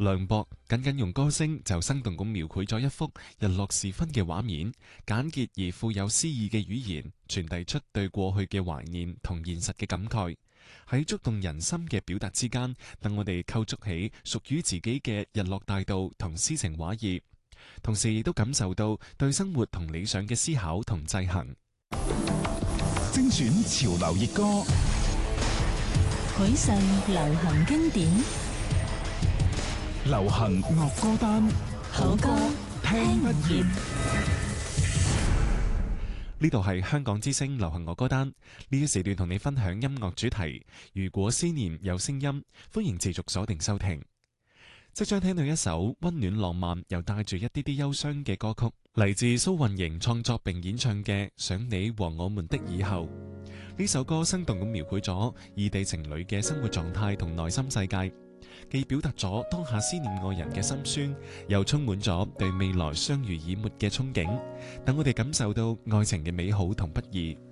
梁博僅用歌聲就生動咁描繪咗一幅日落時分嘅畫面，簡潔而富有詩意嘅語言，傳遞出對過去嘅懷念同現實嘅感慨。喺觸動人心嘅表達之間，等我哋構築起屬於自己嘅日落大道同詩情畫意，同時亦都感受到對生活同理想嘅思考同制衡。 精選潮流熱歌， 許上流行經典， 流行樂歌單， 好歌聽不厭。 呢度係香港之聲流行樂歌單，呢一時段同你分享音樂主題。如果思念有聲音，歡迎持續鎖定收聽。即將聽到一首溫暖浪漫又帶住一啲啲憂傷嘅歌曲，嚟自蘇運瑩創作並演唱嘅《想你和我們的以後》。呢首歌生動咁描繪咗異地情侶嘅生活狀態同內心世界，既表達咗當下思念愛人嘅心酸，又充滿咗對未來相濡以沫嘅憧憬，等我哋感受到愛情嘅美好同不易。